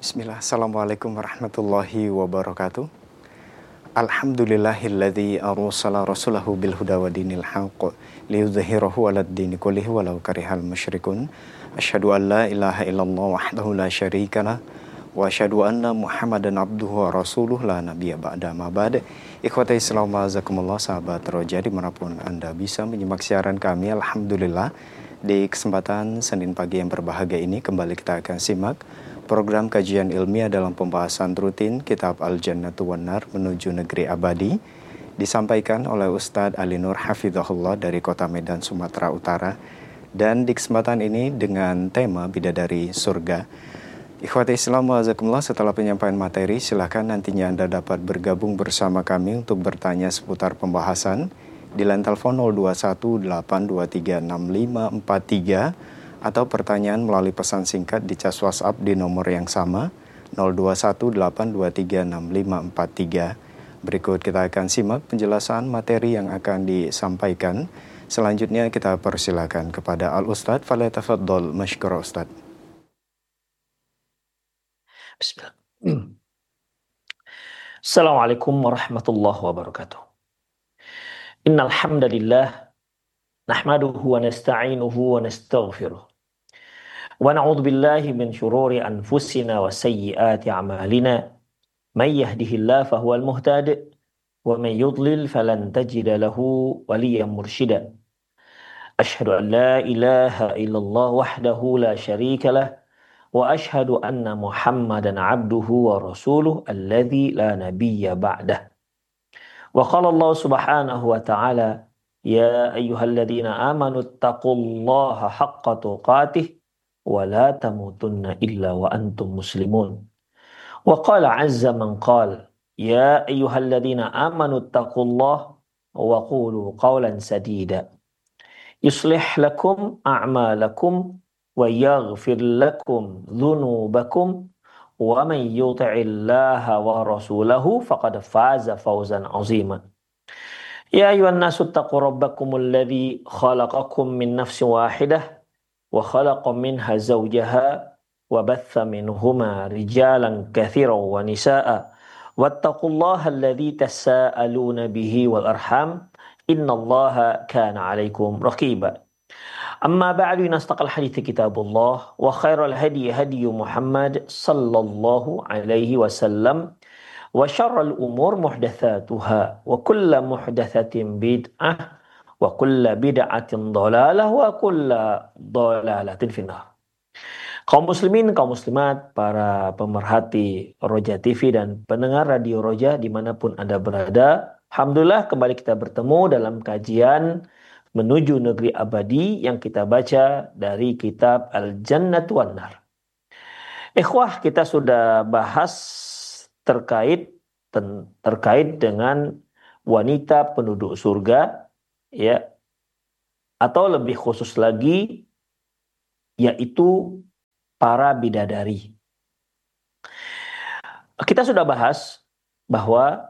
Bismillah, Assalamualaikum warahmatullahi wabarakatuh. Alhamdulillahilladzi arsala rasulahu bil huda wa dinil haqq liyudhhirahu 'alad dini kullihi walau karihal musyrikun. Asyhadu an la ilaha illallah wahdahu la syarikalah wa asyhadu anna Muhammadan abduhu wa rasuluh la nabiyya ba'da ma ba'd. Ikhwati Islam wazakumullah, sahabat roja dimanapun Anda bisa menyimak siaran kami. Alhamdulillah, di kesempatan Senin pagi yang berbahagia ini kembali kita akan simak program kajian ilmiah dalam pembahasan rutin Kitab Al-Jannatu wan-Nar menuju negeri abadi, disampaikan oleh Ustadz Ali Nur Hafizahullah dari Kota Medan, Sumatera Utara. Dan di kesempatan ini dengan tema Bidadari Surga. Ikhwati Islam wazakumullah, setelah penyampaian materi, silakan nantinya Anda dapat bergabung bersama kami untuk bertanya seputar pembahasan di line telepon 0218236543 atau pertanyaan melalui pesan singkat di cas WhatsApp di nomor yang sama 0218236543. Berikut kita akan simak penjelasan materi yang akan disampaikan. Selanjutnya kita persilakan kepada Al-Ustadz. Falyatafaddal masykur Ustadz. Bismillah. Assalamualaikum warahmatullahi wabarakatuh. Innal hamdalillah nahmaduhu wa nasta'inuhu wa nastaghfiruh. Wa na'udzu billahi min syururi anfusina wa sayyiati a'malina. May yahdihillahu fahuwal muhtadi wa may yudlil falan tajida lahu waliyyan mursyida. Asyhadu an la ilaha illallah wahdahu la syarika lah wa asyhadu anna Muhammadan abduhu wa rasuluh alladzi la nabiyya ba'dah. Wa qala Allah subhanahu wa ta'ala, ya ayyuhalladzina amanu taqullaha haqqa tuqatih wa la tamutunna illa wa antum muslimun. Wa qala azza man qala, ya ayyuhalladzina amanu taqullaha wa qulu qawlan sadida yuslih lakum a'malakum wa yaghfir lakum dhunubakum wa man yuti'illaha wa rasulahu faqad faza fawzan 'azima. Ya ayyuhan nasu taqu rabbakumul ladzi khalaqakum min nafsin wahidah wa khalaqa minha zawjaha wa batha minhuma rijalan katsiran wa nisaa'a wattaqullaha alladzi tasaaluna bihi wal arham innallaha kana 'alaikum raqiba. Amma ba'du, nastaqal hadithi kitabullah wa khairal hadi hadi Muhammad sallallahu alaihi wasallam wa syarrul umur muhdatsatuha wa kullu muhdatsatin bid'ah wa kullu bid'atin dhalalah wa kullu dhalalatin finnar. Kaum muslimin, kaum muslimat, para pemerhati Roja TV dan pendengar Radio Roja dimanapun Anda berada, alhamdulillah kembali kita bertemu dalam kajian menuju negeri abadi yang kita baca dari kitab Al-Jannatu wan-Nar. Ikhwah, kita sudah bahas terkait dengan wanita penduduk surga, ya, atau lebih khusus lagi yaitu para bidadari. Kita sudah bahas bahwa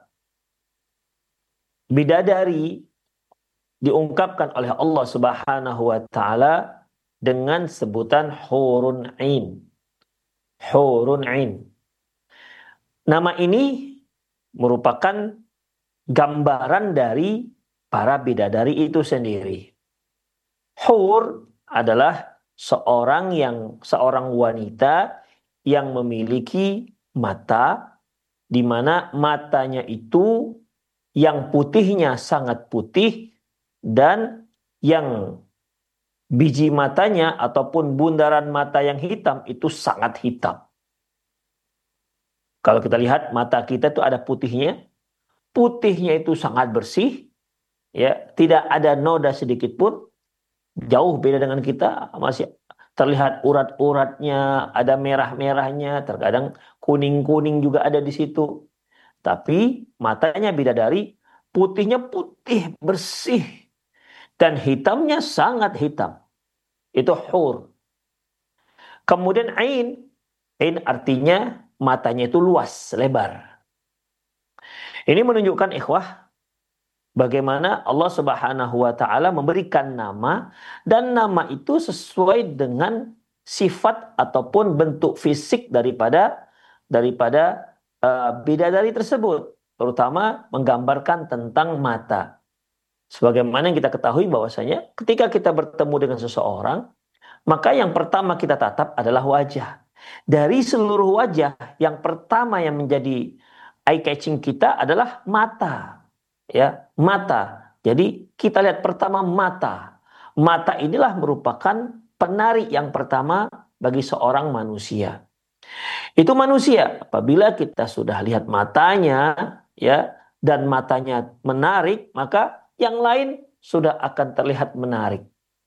bidadari diungkapkan oleh Allah Subhanahu wa taala dengan sebutan hurun ain. Hurun ain. Nama ini merupakan gambaran dari para bidadari itu sendiri. Hur adalah seorang wanita yang memiliki mata, di mana matanya itu yang putihnya sangat putih dan yang biji matanya ataupun bundaran mata yang hitam itu sangat hitam. Kalau kita lihat mata kita itu ada putihnya itu sangat bersih, ya, tidak ada noda sedikit pun. Jauh beda dengan kita, masih terlihat urat-uratnya, ada merah-merahnya, terkadang kuning-kuning juga ada di situ. Tapi matanya bidadari putihnya putih, bersih, dan hitamnya sangat hitam. Itu hur. Kemudian ain artinya matanya itu luas, lebar. Ini menunjukkan ikhwah bagaimana Allah Subhanahu wa taala memberikan nama, dan nama itu sesuai dengan sifat ataupun bentuk fisik daripada daripada bidadari tersebut, terutama menggambarkan tentang mata. Sebagaimana yang kita ketahui bahwasanya ketika kita bertemu dengan seseorang, maka yang pertama kita tatap adalah wajah. Dari seluruh wajah, yang pertama yang menjadi eye catching kita adalah mata. Ya, mata. Jadi kita lihat pertama mata. Mata inilah merupakan penarik yang pertama bagi seorang manusia. Itu manusia apabila kita sudah lihat matanya, ya, dan matanya menarik, maka yang lain sudah akan terlihat menarik.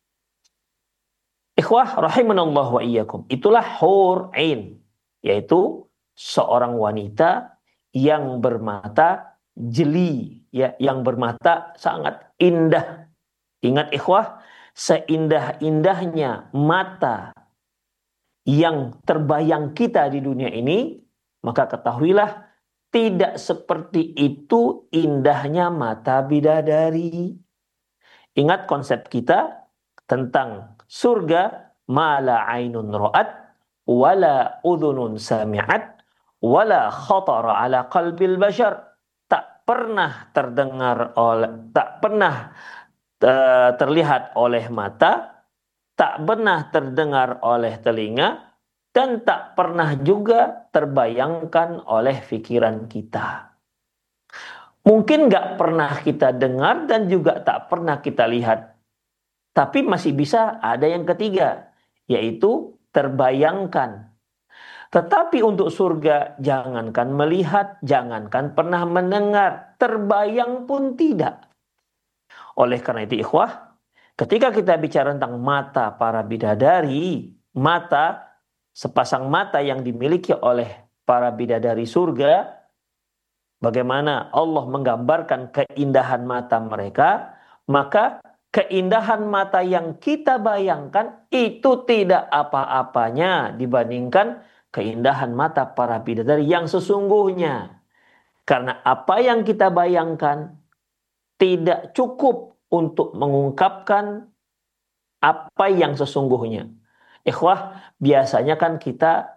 Ikhwah rahimanallah wa iyyakum. Itulah hur ain, yaitu seorang wanita yang bermata jeli, ya, yang bermata sangat indah. Ingat ikhwah, seindah-indahnya mata yang terbayang kita di dunia ini, maka ketahuilah tidak seperti itu indahnya mata bidadari. Ingat konsep kita tentang surga, mala ainun ra'at, wala udhunun sami'at, wala khatara ala qalbil bashar. Tak pernah terdengar oleh, tak pernah terlihat oleh mata, tak pernah terdengar oleh telinga, dan tak pernah juga terbayangkan oleh pikiran kita. Mungkin nggak pernah kita dengar dan juga tak pernah kita lihat. Tapi masih bisa ada yang ketiga, yaitu terbayangkan. Tetapi untuk surga, jangankan melihat, jangankan pernah mendengar, terbayang pun tidak. Oleh karena itu ikhwah, ketika kita bicara tentang mata para bidadari, mata, sepasang mata yang dimiliki oleh para bidadari surga, bagaimana Allah menggambarkan keindahan mata mereka, maka keindahan mata yang kita bayangkan itu tidak apa-apanya dibandingkan keindahan mata para bidadari yang sesungguhnya. Karena apa yang kita bayangkan tidak cukup untuk mengungkapkan apa yang sesungguhnya. Ikhwah, biasanya kan kita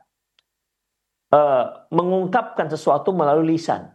mengungkapkan sesuatu melalui lisan.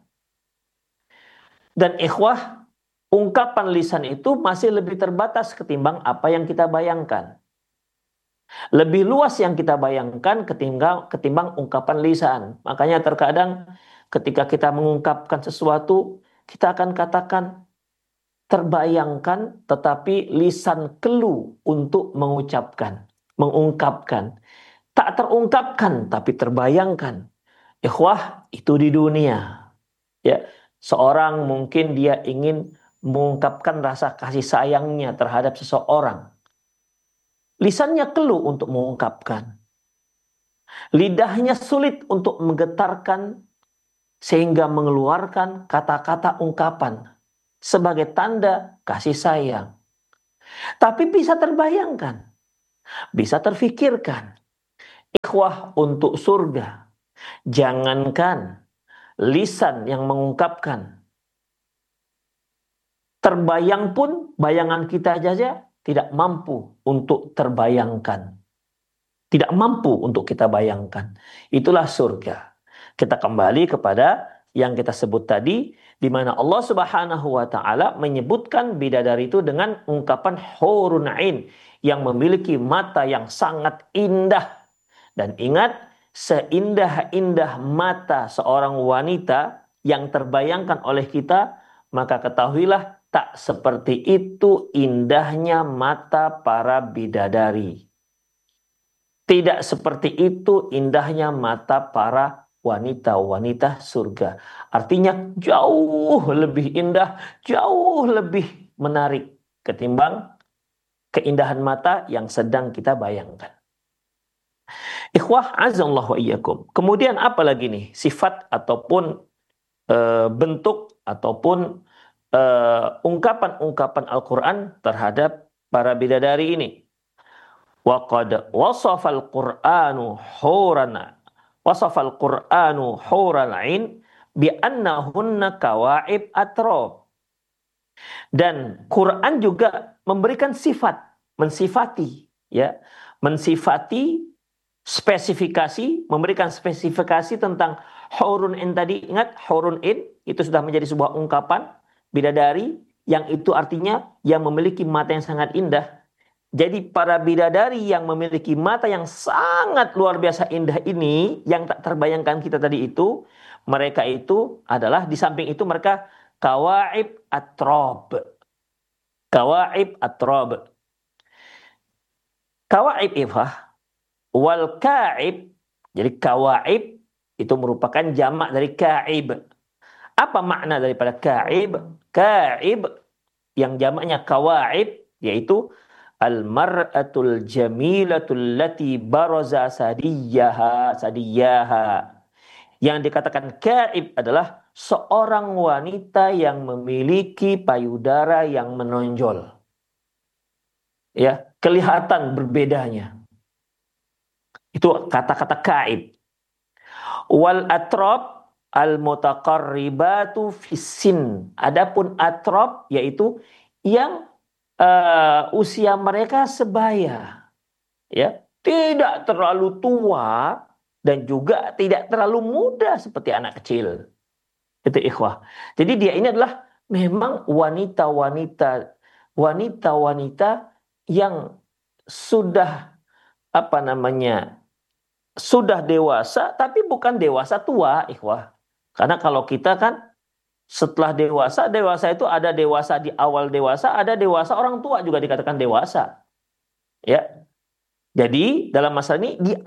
Dan ikhwah, ungkapan lisan itu masih lebih terbatas ketimbang apa yang kita bayangkan. Lebih luas yang kita bayangkan ketimbang ungkapan lisan. Makanya terkadang ketika kita mengungkapkan sesuatu, kita akan katakan terbayangkan, tetapi lisan kelu untuk mengucapkan, mengungkapkan. Tak terungkapkan, tapi terbayangkan. Ikhwah, itu di dunia. Ya, seorang mungkin dia ingin mengungkapkan rasa kasih sayangnya terhadap seseorang. Lisannya keluh untuk mengungkapkan. Lidahnya sulit untuk menggetarkan sehingga mengeluarkan kata-kata ungkapan sebagai tanda kasih sayang. Tapi bisa terbayangkan, bisa terfikirkan. Ikhwah, untuk surga, jangankan lisan yang mengungkapkan, terbayang pun bayangan kita saja tidak mampu untuk terbayangkan. Tidak mampu untuk kita bayangkan. Itulah surga. Kita kembali kepada yang kita sebut tadi, di mana Allah Subhanahu wa taala menyebutkan bidadari itu dengan ungkapan hurun ain, yang memiliki mata yang sangat indah. Dan ingat, seindah-indah mata seorang wanita yang terbayangkan oleh kita, maka ketahuilah tak seperti itu indahnya mata para bidadari. Tidak seperti itu indahnya mata para wanita-wanita surga. Artinya jauh lebih indah, jauh lebih menarik ketimbang keindahan mata yang sedang kita bayangkan. Ikhwah azallahu wa iyyakum. Kemudian apa lagi nih sifat ataupun bentuk ataupun ungkapan-ungkapan Al-Quran terhadap para bidadari ini? Wa qad wasafal Qur'anu hurana wasafal Qur'anu hural ain bi annahunna kawaib atrab. Dan Quran juga memberikan sifat, mensifati, ya, mensifati memberikan spesifikasi tentang hurun in tadi. Ingat, hurun in itu sudah menjadi sebuah ungkapan, bidadari, yang itu artinya yang memiliki mata yang sangat indah. Jadi para bidadari yang memiliki mata yang sangat luar biasa indah ini, yang tak terbayangkan kita tadi itu, mereka itu adalah, di samping itu mereka kawaib atrob. Kawaib atrob. Kawaib ifah wal kaib. Jadi kawaib itu merupakan jamak dari kaib. Apa makna daripada kaib? Kaib yang jamaknya kawaib yaitu al-mar'atul jamilatul lati baraza sadiyaha. Yang dikatakan kaib adalah seorang wanita yang memiliki payudara yang menonjol. Ya, kelihatan berbedanya. Itu kata-kata kaib. Wal atrab al-mutaqarribatu fissin. Adapun atrab yaitu yang usia mereka sebaya, ya, tidak terlalu tua dan juga tidak terlalu muda seperti anak kecil. Itu ikhwah. Jadi dia ini adalah memang wanita-wanita yang sudah sudah dewasa, tapi bukan dewasa tua, ikhwah. Karena kalau kita kan setelah dewasa itu ada dewasa di awal dewasa, ada dewasa orang tua juga dikatakan dewasa. Ya. Jadi dalam masalah ini di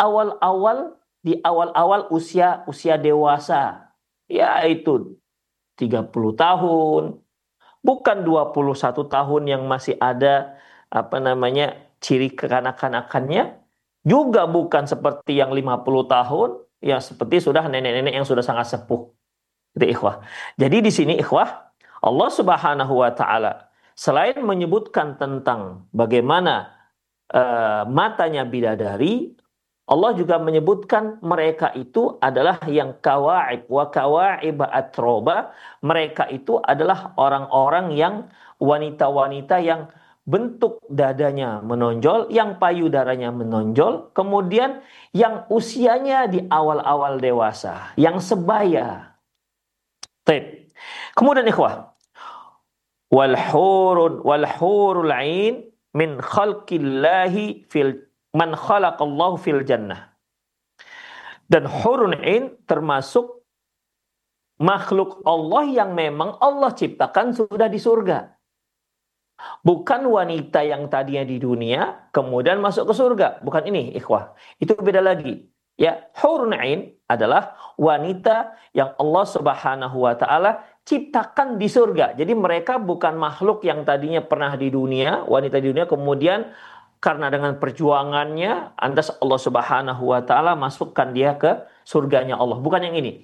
awal-awal usia dewasa, yaitu 30 tahun, bukan 21 tahun yang masih ada ciri kekanak-kanakannya, juga bukan seperti yang 50 tahun, yang seperti sudah nenek-nenek yang sudah sangat sepuh. Itu ikhwah. Jadi di sini ikhwah, Allah Subhanahu wa taala selain menyebutkan tentang bagaimana matanya bidadari, Allah juga menyebutkan mereka itu adalah yang kawaib wa kawaib atroba. Mereka itu adalah orang-orang yang wanita-wanita yang bentuk dadanya menonjol, yang payudaranya menonjol, kemudian yang usianya di awal-awal dewasa, yang sebaya. Baik. Kemudian ikhwah, wal hurul ain min khalqillahi man khalaqallahu fil jannah. Dan hurun ain termasuk makhluk Allah yang memang Allah ciptakan sudah di surga. Bukan wanita yang tadinya di dunia kemudian masuk ke surga. Bukan ini ikhwah. Itu beda lagi. Ya, hurun ain adalah wanita yang Allah Subhanahu wa taala ciptakan di surga. Jadi mereka bukan makhluk yang tadinya pernah di dunia, wanita di dunia, kemudian karena dengan perjuangannya antas Allah Subhanahu wa taala masukkan dia ke surganya Allah. Bukan yang ini.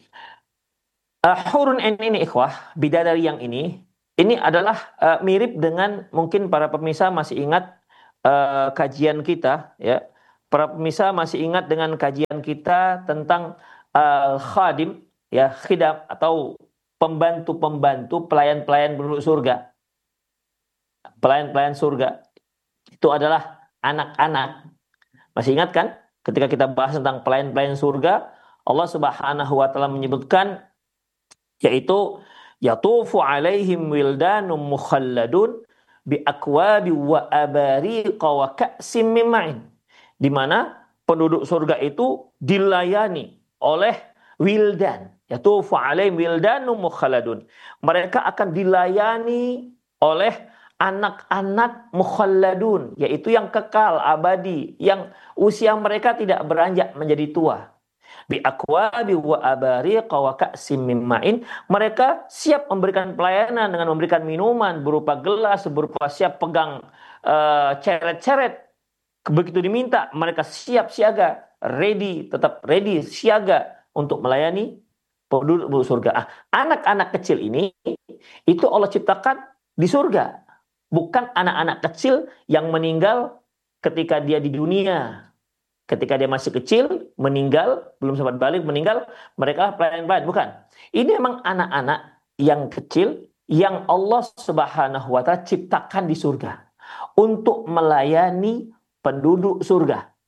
Hurun ain ini ikhwah, bidadari yang ini adalah mirip dengan, mungkin para pemirsa masih ingat kajian kita, ya. Para pemirsa masih ingat dengan kajian kita tentang khadim, ya, khidam atau pembantu-pembantu, pelayan-pelayan penduduk surga. Pelayan-pelayan surga itu adalah anak-anak. Masih ingat kan? Ketika kita bahas tentang pelayan-pelayan surga, Allah Subhanahu wa taala menyebutkan yaitu yatufu alaihim wildanum mukhalladun bi akwabi wa abariqa wa ka'sim min ma'in. Di mana penduduk surga itu dilayani oleh wildan, yatufu alaihim wildanum mukhalladun. Mereka akan dilayani oleh anak-anak mukhalladun, yaitu yang kekal abadi, yang usia mereka tidak beranjak menjadi tua. Bi akwabi wa abariqa wa ka'sim min ma'in. Mereka siap memberikan pelayanan dengan memberikan minuman berupa gelas, berupa siap pegang ceret-ceret. Begitu diminta, mereka siap siaga, tetap ready, siaga untuk melayani penduduk surga. Anak-anak kecil ini itu Allah ciptakan di surga. Bukan anak-anak kecil yang meninggal ketika dia di dunia. Ketika dia masih kecil, meninggal, belum sempat balik, meninggal, mereka pelayan-pelayan. Bukan. Ini memang anak-anak yang kecil yang Allah Subhanahu wa taala ciptakan di surga untuk melayani penduduk surga.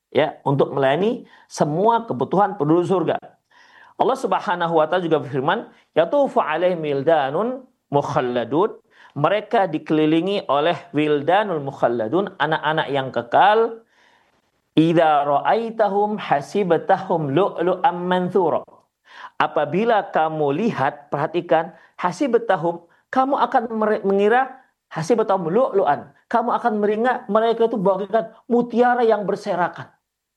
ya, untuk melayani semua kebutuhan penduduk surga. Allah Subhanahu wa taala juga berfirman, yatufu alaihim wildanun mukhalladun, mereka dikelilingi oleh wildanul mukhalladun, anak-anak yang kekal. Idza ra'aitahum hasibatahum lu'lu'am manthura. Apabila kamu lihat, perhatikan, hasibatahum, kamu akan mengira hasibatahum lu'lu'an. Kamu akan mengira mereka itu bagaikan mutiara yang berserakan.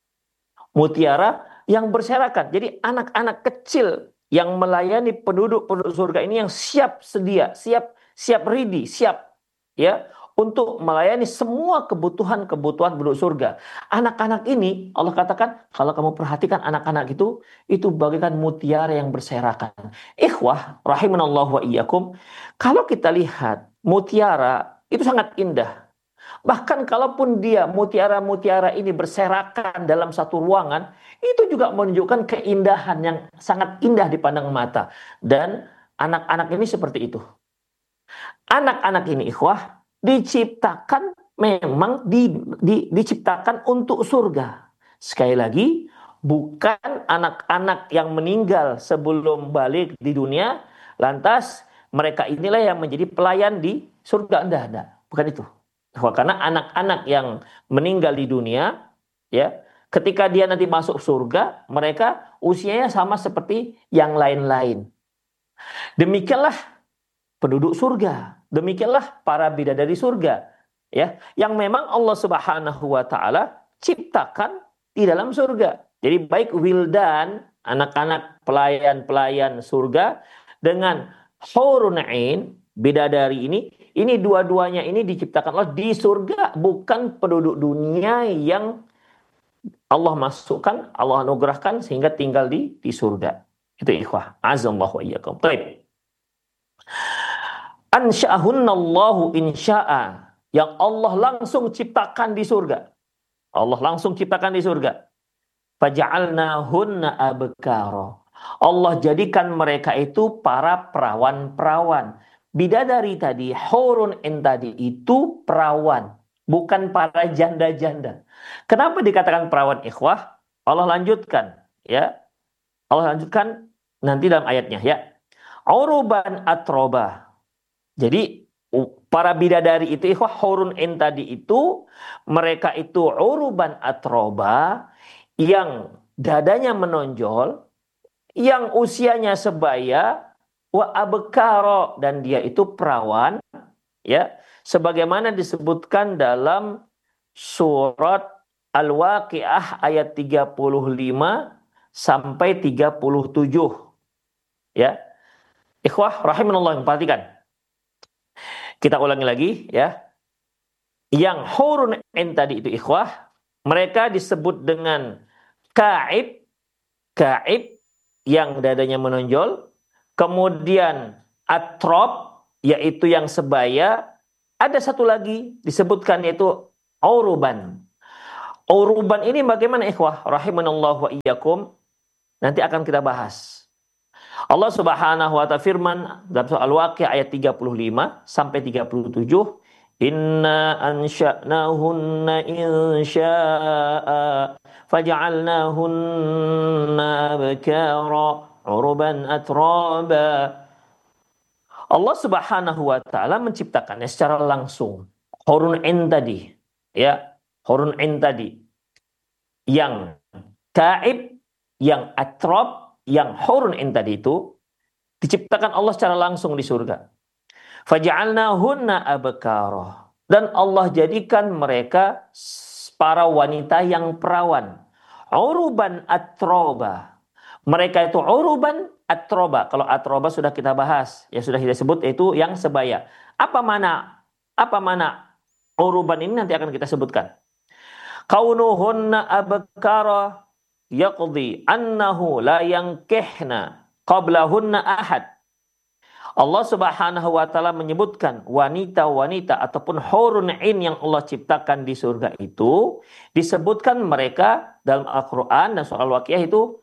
Mutiara yang berserakan. Jadi anak-anak kecil yang melayani penduduk-penduduk surga ini yang siap sedia, siap ready, siap ya untuk melayani semua kebutuhan-kebutuhan penduduk surga. Anak-anak ini Allah katakan, kalau kamu perhatikan anak-anak itu bagaikan mutiara yang berserakan. Ikhwah rahimanallahu wa iyyakum, kalau kita lihat mutiara itu sangat indah. Bahkan kalaupun dia mutiara-mutiara ini berserakan dalam satu ruangan, itu juga menunjukkan keindahan yang sangat indah dipandang mata. Dan anak-anak ini seperti itu. Anak-anak ini ikhwah diciptakan memang diciptakan untuk surga. Sekali lagi, bukan anak-anak yang meninggal sebelum balik di dunia, lantas mereka inilah yang menjadi pelayan di surga. Enggak. Bukan itu. Karena anak-anak yang meninggal di dunia, ya, ketika dia nanti masuk surga, mereka usianya sama seperti yang lain-lain. Demikianlah penduduk surga, demikianlah para bidadari surga, ya, yang memang Allah Subhanahu wa taala ciptakan di dalam surga. Jadi baik wildan, anak-anak pelayan-pelayan surga, dengan hurun ain, bidadari ini dua-duanya ini diciptakan Allah di surga, bukan penduduk dunia yang Allah masukkan, Allah anugerahkan sehingga tinggal di surga. Itu ikhwah, azallahu wa iyyakum. Baik. Ansya'ahunnallahu insya'a, yang Allah langsung ciptakan di surga. Allah langsung ciptakan di surga. Faja'alnahunna abkara. Allah jadikan mereka itu para perawan-perawan. Bidadari tadi, hurun in tadi itu perawan, bukan para janda-janda. Kenapa dikatakan perawan ikhwah? Allah lanjutkan, ya. Allah lanjutkan nanti dalam ayatnya, ya. Uruban atroba. Jadi para bidadari itu ikhwah hurun in tadi itu, mereka itu uruban atroba, yang dadanya menonjol, yang usianya sebaya, wa abkara, dan dia itu perawan, ya, sebagaimana disebutkan dalam surat Al-Waqiah ayat 35 sampai 37, ya. Ikhwah rahimanallah, perhatikan. Kita ulangi lagi, ya. Yang hurun ain tadi itu ikhwah, mereka disebut dengan ka'ib yang dadanya menonjol, kemudian atrob yaitu yang sebaya, ada satu lagi disebutkan yaitu uruban. Uruban ini bagaimana ikhwah rahimanallahu wa iyyakum, nanti akan kita bahas. Allah Subhanahu wa ta'ala firman dalam surah Al-Waqiah ayat 35 sampai 37, inna ansha'nahunna insya'a faj'alnahunna abkara uruban atraba. Allah Subhanahu wa taala menciptakannya secara langsung. Hurun ain tadi, ya, hurun ain tadi, yang kaib, yang atrab, yang hurun ain tadi itu diciptakan Allah secara langsung di surga. Faj'alnahunna abkara, dan Allah jadikan mereka para wanita yang perawan. Uruban atroba, mereka itu uruban atroba. Kalau atroba sudah kita bahas, ya sudah kita sebut, itu yang sebaya. Apa mana uruban ini nanti akan kita sebutkan. Kaunuhunna abkara yaqdi annahu la yankihna qablahunna ahad. Allah Subhanahu wa taala menyebutkan wanita-wanita ataupun hurun ain yang Allah ciptakan di surga itu, disebutkan mereka dalam Al-Qur'an dan surah Al-Waqiah itu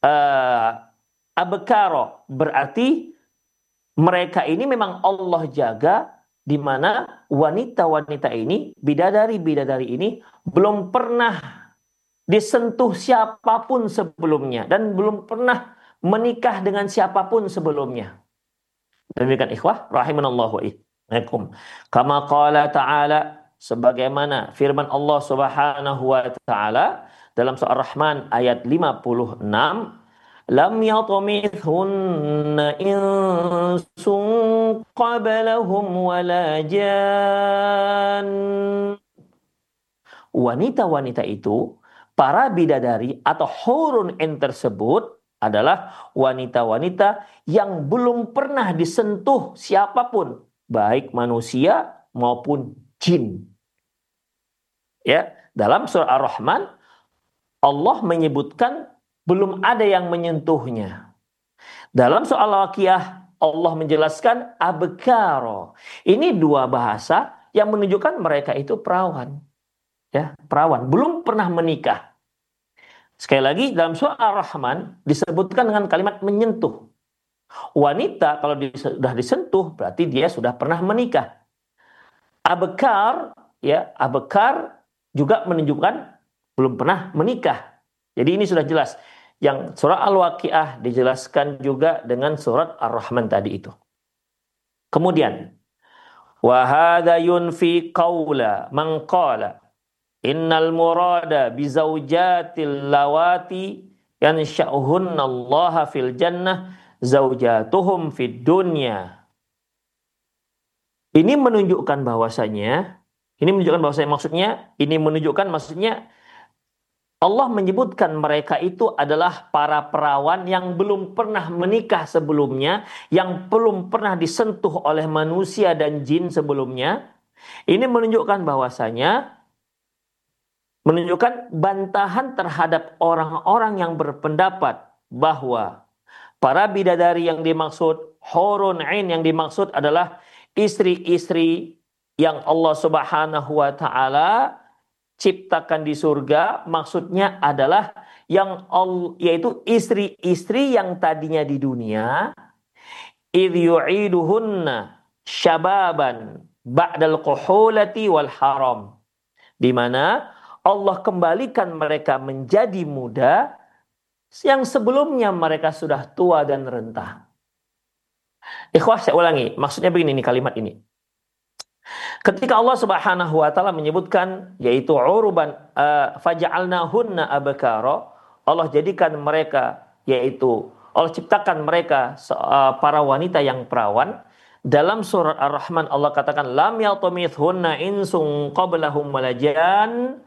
abkara, berarti mereka ini memang Allah jaga, di mana wanita-wanita ini, bidadari-bidadari ini belum pernah disentuh siapapun sebelumnya dan belum pernah menikah dengan siapapun sebelumnya. Demikian ikhwah rahimanallahu wa iyyakum. Kama qala ta'ala, sebagaimana firman Allah Subhanahu wa taala dalam surah Ar-Rahman ayat 56, lam yatumithunna insun qablahum wala jan. Wanita-wanita itu, para bidadari atau hurun in tersebut adalah wanita-wanita yang belum pernah disentuh siapapun, baik manusia maupun jin. Ya, dalam surah Ar-Rahman Allah menyebutkan belum ada yang menyentuhnya. Dalam surah Al-Waqiah Allah menjelaskan abkaro. Ini dua bahasa yang menunjukkan mereka itu perawan. Ya, perawan, belum pernah menikah. Sekali lagi dalam surah Ar-Rahman disebutkan dengan kalimat menyentuh. Wanita kalau sudah disentuh berarti dia sudah pernah menikah. Abkar, ya, abkar juga menunjukkan belum pernah menikah. Jadi ini sudah jelas. Yang surah Al-Waqiah dijelaskan juga dengan surat Ar-Rahman tadi itu. Kemudian wa hadza yunfi qaula man qala innal murada bi zaujatil lawati yansha'uhunna Allah fil jannah zaujatuhum fid dunya. Ini menunjukkan bahwasanya maksudnya Allah menyebutkan mereka itu adalah para perawan yang belum pernah menikah sebelumnya, yang belum pernah disentuh oleh manusia dan jin sebelumnya. Ini menunjukkan bantahan terhadap orang-orang yang berpendapat bahwa para bidadari yang dimaksud, hurun ain yang dimaksud adalah istri-istri yang Allah Subhanahu wa taala ciptakan di surga, maksudnya adalah yaitu istri-istri yang tadinya di dunia idh yu'iduhunna syababan ba'dal quhulati wal haram, di mana Allah kembalikan mereka menjadi muda yang sebelumnya mereka sudah tua dan renta. Ikhwah, saya ulangi, maksudnya begini nih kalimat ini. Ketika Allah Subhanahu wa taala menyebutkan yaitu uruban faja'alnahunna abkara, Allah jadikan mereka, yaitu Allah ciptakan mereka para wanita yang perawan. Dalam surat Ar-Rahman Allah katakan lam yatumithunna insun qablahum walajan,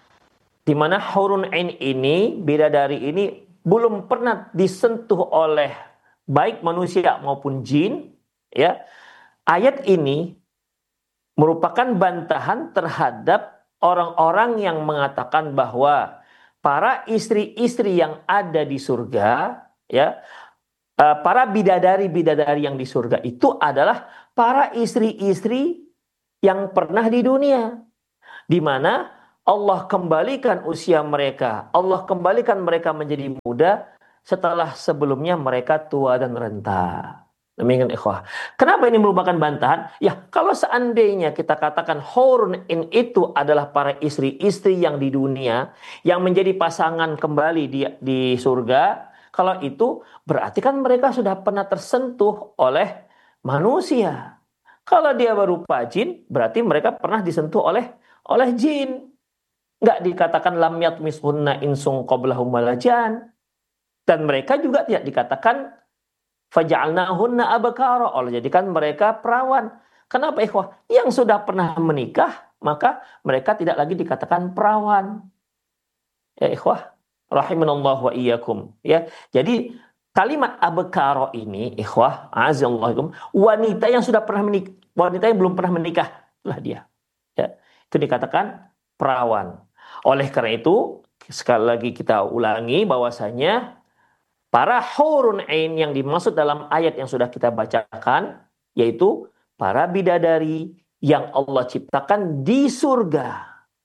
di mana hurun ain ini, bidadari ini belum pernah disentuh oleh baik manusia maupun jin, ya. Ayat ini merupakan bantahan terhadap orang-orang yang mengatakan bahwa para istri-istri yang ada di surga, ya, para bidadari-bidadari yang di surga itu adalah para istri-istri yang pernah di dunia, di mana Allah kembalikan usia mereka, Allah kembalikan mereka menjadi muda setelah sebelumnya mereka tua dan renta. Demikian ikhwah. Kenapa ini merupakan bantahan? Ya, kalau seandainya kita katakan hurun in itu adalah para istri-istri yang di dunia, yang menjadi pasangan kembali di surga, kalau itu berarti kan mereka sudah pernah tersentuh oleh manusia. Kalau dia berupa jin, berarti mereka pernah disentuh oleh jin. Enggak dikatakan lam yatmishunna insung qablahum walajan. Dan mereka juga tidak dikatakan faja'alnahunna abkara, Allah jadikan mereka perawan. Kenapa ikhwah? Yang sudah pernah menikah, maka mereka tidak lagi dikatakan perawan. Ya ikhwah, rahimanallahu wa iyyakum. Ya, jadi kalimat abkara ini ikhwah, azzallahukum, wanita yang sudah pernah menikah, wanita yang belum pernah menikah, itulah dia. Ya, itu dikatakan perawan. Oleh karena itu, sekali lagi kita ulangi bahwasanya para hurun ain yang dimaksud dalam ayat yang sudah kita bacakan, yaitu para bidadari yang Allah ciptakan di surga.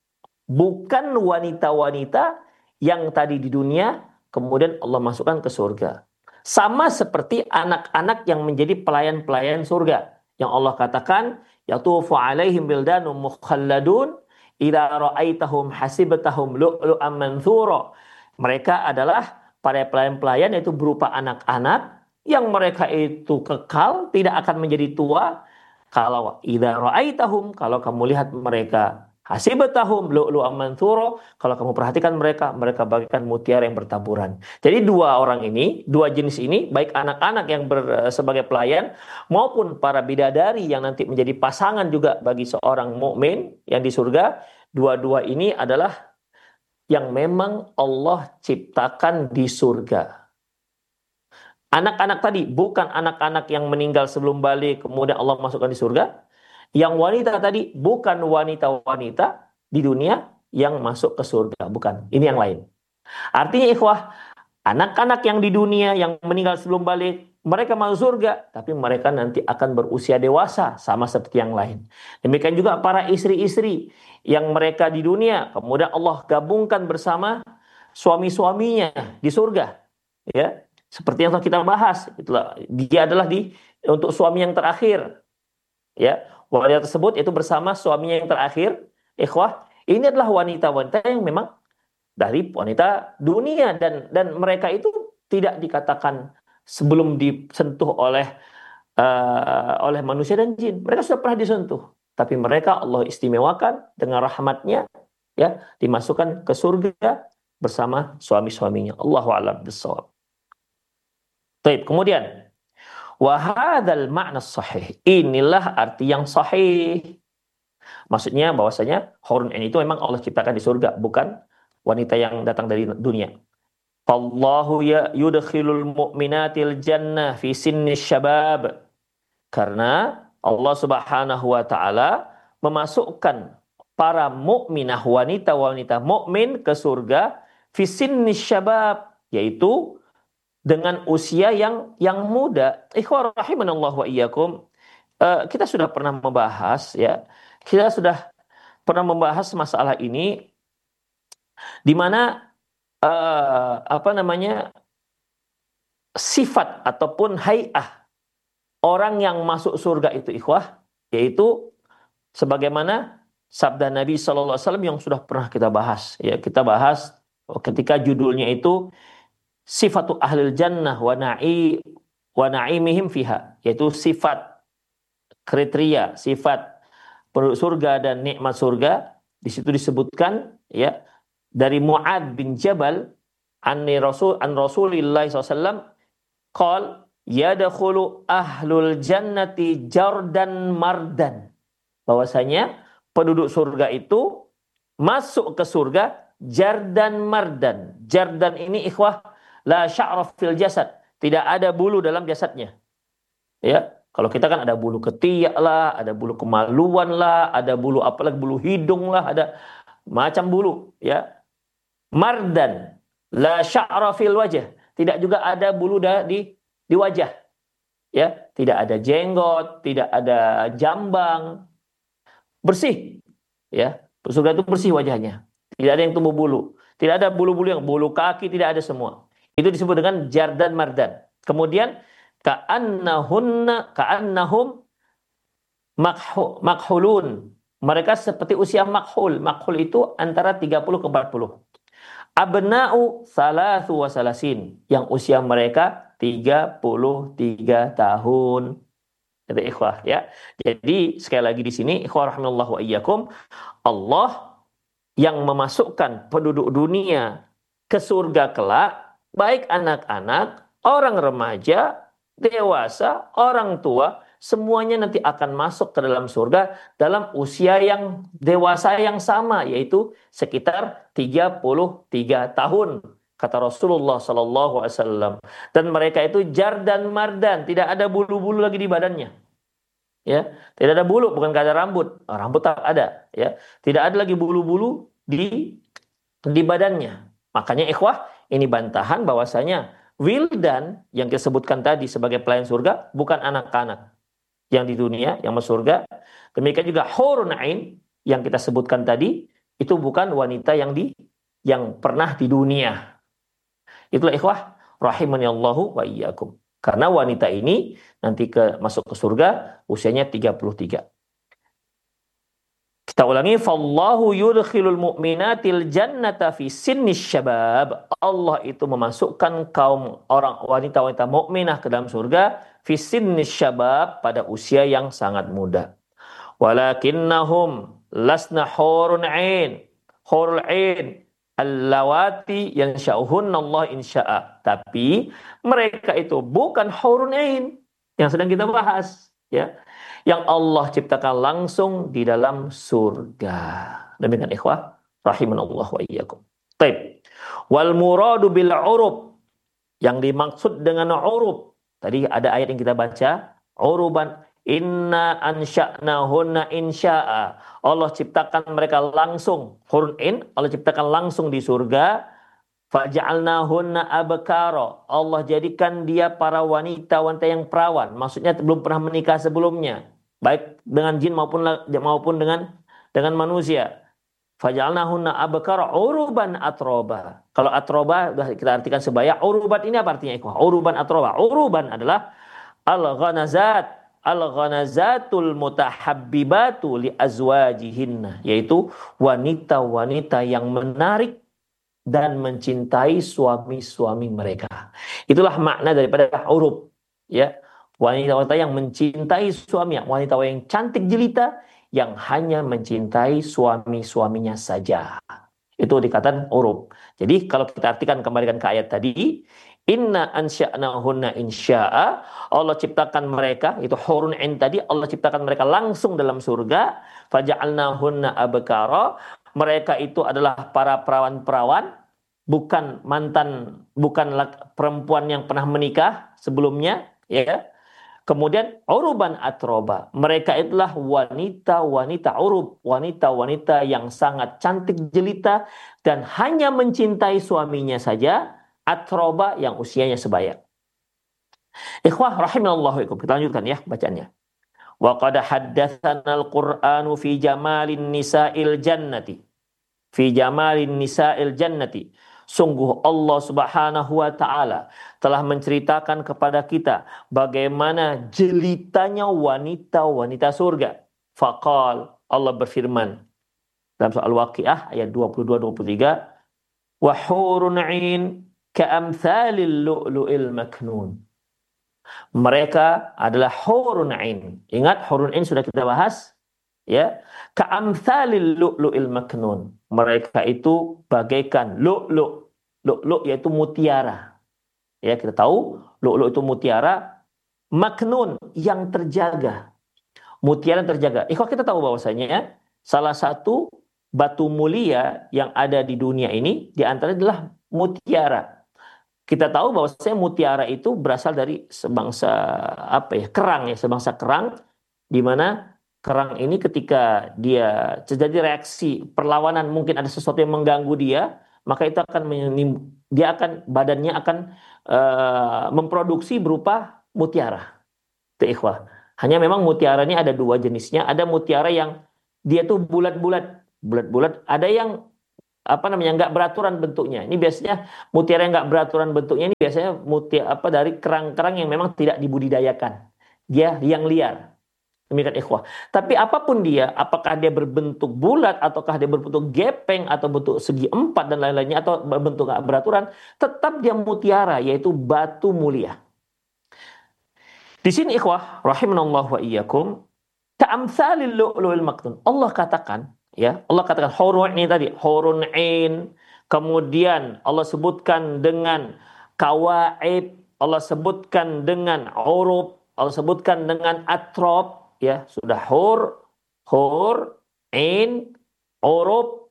Bukan wanita-wanita yang tadi di dunia, kemudian Allah masukkan ke surga. Sama seperti anak-anak yang menjadi pelayan-pelayan surga. Yang Allah katakan, yatufu alaihim bildanum mukhalladun, idza ra'aitahum hasibtahum lu'lu'an manthura. Mereka adalah para pelayan-pelayan, yaitu berupa anak-anak yang mereka itu kekal, tidak akan menjadi tua. Kalau idza ra'aitahum, kalau kamu lihat mereka, hasibatahum lu'lu'an manthura, kalau kamu perhatikan mereka, mereka bagaikan mutiara yang bertaburan. Jadi dua orang ini, dua jenis ini, baik anak-anak yang sebagai pelayan maupun para bidadari yang nanti menjadi pasangan juga bagi seorang mukmin yang di surga, dua-dua ini adalah yang memang Allah ciptakan di surga. Anak-anak tadi bukan anak-anak yang meninggal sebelum balik kemudian Allah masukkan di surga. Yang wanita tadi bukan wanita-wanita di dunia yang masuk ke surga, bukan. Ini yang lain. Artinya ikhwah, anak-anak yang di dunia yang meninggal sebelum balik, mereka masuk surga, tapi mereka nanti akan berusia dewasa sama seperti yang lain. Demikian juga para istri-istri yang mereka di dunia, kemudian Allah gabungkan bersama suami-suaminya di surga. Ya, seperti yang telah kita bahas, itulah dia adalah untuk suami yang terakhir. Ya, wanita tersebut itu bersama suaminya yang terakhir. Ikhwah, ini adalah wanita-wanita yang memang dari wanita dunia dan mereka itu tidak dikatakan sebelum disentuh oleh manusia dan jin. Mereka sudah pernah disentuh, tapi mereka Allah istimewakan dengan rahmatnya, ya, dimasukkan ke surga bersama suami-suaminya. Allahu a'lam bishawab. Baik, kemudian wahadzal ma'na sahih. Inilah arti yang sahih. Maksudnya bahwasanya hurun 'ain itu memang Allah ciptakan di surga, bukan wanita yang datang dari dunia. Allahu ya yudkhilul mu'minatil jannah fi sinni syabab. Karena Allah Subhanahu wa taala memasukkan para mukminah, wanita-wanita mukmin ke surga fi sinni syabab, yaitu dengan usia yang muda. Ikhwah rahimanallahu wa iyyakum. Kita sudah pernah membahas, ya. Kita sudah pernah membahas masalah ini di mana sifat ataupun hay'ah orang yang masuk surga itu ikhwah, yaitu sebagaimana sabda Nabi sallallahu alaihi wasallam yang sudah pernah kita bahas, ya. Kita bahas ketika judulnya itu sifatu ahlil jannah wa na'imihim fiha, yaitu sifat, kriteria, sifat penduduk surga dan nikmat surga. Di situ disebutkan, ya, dari Mu'ad bin Jabal an Rasulillah SAW qal yadkhulu ahlul jannati jardan mardan, bahwasanya penduduk surga itu masuk ke surga jardan mardan. Jardan ini ikhwah la sya'ra fil jasad, tidak ada bulu dalam jasadnya. Ya, kalau kita kan ada bulu ketiak lah, ada bulu kemaluan lah, ada bulu apalagi bulu hidung lah, ada macam bulu, ya. Mardan, la sya'ra fil wajah, tidak juga ada bulu di wajah, ya, tidak ada jenggot, tidak ada jambang, bersih, ya. Surga itu bersih wajahnya, tidak ada yang tumbuh bulu, tidak ada bulu-bulu yang bulu kaki, tidak ada semua. Itu disebut dengan jardan mardan. Kemudian ka'annahum makhulun, mereka seperti usia makhul. Makhul itu antara 30 ke 40. Abna'u salasu wa salasin, yang usia mereka 33 tahun. Itu ikhwah, ya. Jadi sekali lagi di sini ikhwah rahimallahu wa iyyakum, Allah yang memasukkan penduduk dunia ke surga kelak, baik anak-anak, orang remaja, dewasa, orang tua, semuanya nanti akan masuk ke dalam surga dalam usia yang dewasa yang sama, yaitu sekitar 33 tahun, kata Rasulullah sallallahu alaihi wasallam. Dan mereka itu jardan mardan, tidak ada bulu-bulu lagi di badannya. Ya, tidak ada bulu, bukan gak ada rambut. Rambut tak ada, ya. Tidak ada lagi bulu-bulu di badannya. Makanya ikhwah, ini bantahan bahwasanya wildan yang disebutkan tadi sebagai pelayan surga bukan anak-anak yang di dunia yang masuk surga. Demikian juga hurun 'ain yang kita sebutkan tadi itu bukan wanita yang pernah di dunia. Itulah ikhwah rahimani Allahu wa iyyakum. Karena wanita ini nanti masuk ke surga usianya 33. Kita ulangi, fallahu yudkhilul mu'minatil jannata fi sinnis syabab. Allah itu memasukkan kaum orang wanita-wanita mukminah ke dalam surga fi sinnis syabab, pada usia yang sangat muda. Walakinnahum lasna hurun ain. Hurul ain allawati yansha'uhunna Allah insya'a. Tapi mereka itu bukan hurun ain yang sedang kita bahas, ya, yang Allah ciptakan langsung di dalam surga. Demikian ikhwah rahimanallah wa iyyakum. Baik. Wal muradu bil urub, yang dimaksud dengan urub, tadi ada ayat yang kita baca, uruban inna ansha'nahunna insya'a. Allah ciptakan mereka langsung, hurun in, Allah ciptakan langsung di surga. Faja'alnahunna abkara. Allah jadikan dia para wanita-wanita yang perawan. Maksudnya belum pernah menikah sebelumnya, baik dengan jin maupun dengan manusia. Faja'alnahunna abkara uruban atroba. Kalau atroba kita artikan sebaya. Uruban ini apa artinya ikhwah? Uruban atroba. Uruban adalah al-ghanazatul mutahabbibatu li azwajihinna, yaitu wanita-wanita yang menarik dan mencintai suami-suami mereka. Itulah makna daripada urub, ya. Wanita-wanita yang mencintai suami, wanita yang cantik jelita yang hanya mencintai suami-suaminya saja. Itu dikatakan urub. Jadi kalau kita artikan, kembalikan ke ayat tadi, inna ansya'nahunna insya'a, Allah ciptakan mereka, itu hurun 'ain tadi, Allah ciptakan mereka langsung dalam surga. Faja'alnahunna abkara, mereka itu adalah para perawan-perawan, bukan perempuan yang pernah menikah sebelumnya, ya. Kemudian uruban atroba, mereka itulah wanita-wanita urub, wanita-wanita yang sangat cantik jelita dan hanya mencintai suaminya saja. Atroba yang usianya sebaya. Ikhwah rahimallahu ikum. Kita lanjutkan ya bacaannya. Wa qad haddatsana al-Qur'anu fi jamalin nisa'il jannati. Fi jamalin nisa'il jannati. Sungguh Allah Subhanahu wa taala telah menceritakan kepada kita bagaimana jelitanya wanita-wanita surga. Faqal, Allah berfirman dalam surah Al-Waqiah ayat 22-23, wa hurun 'ain ka'amthalil lu'lu'il maknun. Mereka adalah hurun 'ain. Ingat, hurun 'ain sudah kita bahas, ya. Ka'amthalil lu'lu'il maknun. Mereka itu bagaikan lu'lu'. Lu'lu' yaitu mutiara. Ya, kita tahu lu'lu' itu mutiara, maknun yang terjaga. Mutiara yang terjaga. Ikhwah, kita tahu bahwasanya salah satu batu mulia yang ada di dunia ini di antaranya adalah mutiara. Kita tahu bahwasanya mutiara itu berasal dari sebangsa kerang, ya, sebangsa kerang, di mana kerang ini ketika dia terjadi reaksi perlawanan, mungkin ada sesuatu yang mengganggu dia, maka itu badannya akan memproduksi berupa mutiara. Itu ikhwah. Hanya memang mutiara ini ada dua jenisnya. Ada mutiara yang dia tuh bulat-bulat, ada yang nggak beraturan bentuknya. Ini biasanya mutiara yang nggak beraturan bentuknya ini biasanya dari kerang-kerang yang memang tidak dibudidayakan. Dia yang liar. Demikian ikhwah. Tapi apapun dia, apakah dia berbentuk bulat ataukah dia berbentuk gepeng atau bentuk segi empat dan lain-lainnya atau berbentuk nggak beraturan, tetap dia mutiara, yaitu batu mulia. Di sini ikhwah rahimanallahu wa iyyakum, ka'amtsalil lu'lu'il maknun. Allah katakan hurun ini tadi, hurun 'ain. Kemudian Allah sebutkan dengan kawaib, Allah sebutkan dengan urub, Allah sebutkan dengan atrob, ya, sudah hur, 'ain, urub,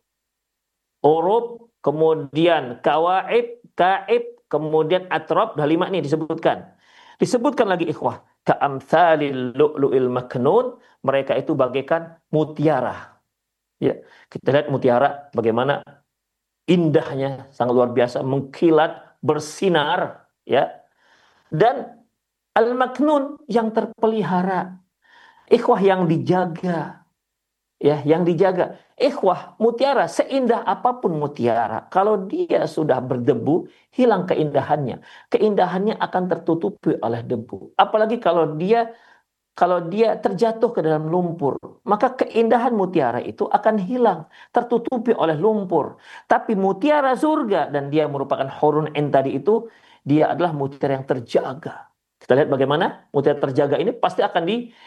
kemudian kawaib, kemudian atrob, dah 5 ini disebutkan. Disebutkan lagi ikhwah, ka'amtsalil lu'lu'il maknun, mereka itu bagaikan mutiara. Ya, kita lihat mutiara bagaimana indahnya, sangat luar biasa, mengkilat, bersinar, ya. Dan al-maknun yang terpelihara, ikhwah, yang dijaga, ya, yang dijaga. Ikhwah, mutiara seindah apapun mutiara, kalau dia sudah berdebu, hilang keindahannya. Keindahannya akan tertutupi oleh debu. Apalagi kalau dia kalau dia terjatuh ke dalam lumpur, maka keindahan mutiara itu akan hilang, tertutupi oleh lumpur. Tapi mutiara surga, dan dia merupakan hurun ain tadi itu, dia adalah mutiara yang terjaga. Kita lihat bagaimana mutiara terjaga ini pasti akan